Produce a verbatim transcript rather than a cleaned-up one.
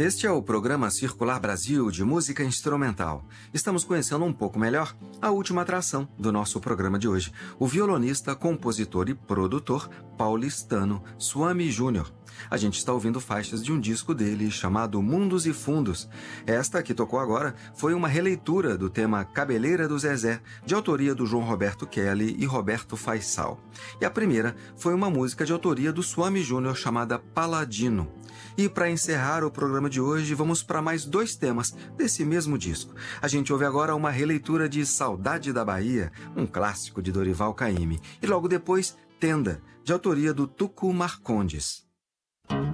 Este é o programa Circular Brasil de música instrumental. Estamos conhecendo um pouco melhor a última atração do nosso programa de hoje, o violonista, compositor e produtor paulistano Swami Júnior. A gente está ouvindo faixas de um disco dele chamado Mundos e Fundos. Esta que tocou agora foi uma releitura do tema Cabeleira do Zezé, de autoria do João Roberto Kelly e Roberto Faisal. E a primeira foi uma música de autoria do Swami Júnior chamada Paladino. E para encerrar o programa de hoje, vamos para mais dois temas desse mesmo disco. A gente ouve agora uma releitura de Saudade da Bahia, um clássico de Dorival Caymmi. E logo depois, Tenda, de autoria do Tuco Marcondes.